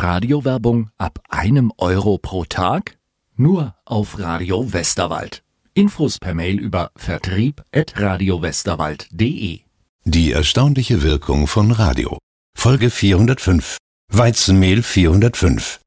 Radiowerbung ab 1 Euro pro Tag? Nur auf Radio Westerwald. Infos per Mail über vertrieb@radiowesterwald.de. Die erstaunliche Wirkung von Radio. Folge 405. Weizenmehl 405.